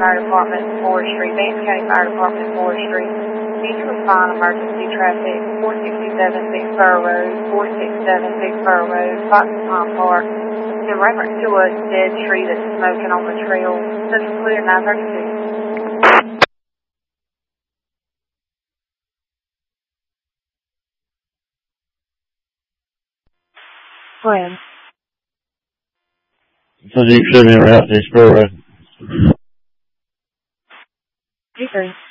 Fire Department, Forestry, Vance County Fire Department, Forestry. Need to respond emergency traffic, 467 Big Fur Road, 467 Big Fur Road, Fox's Pond Park. In reference to a dead tree that's smoking on the trail, Central Clear 932. Glenn. So you should be around this spur road. G3.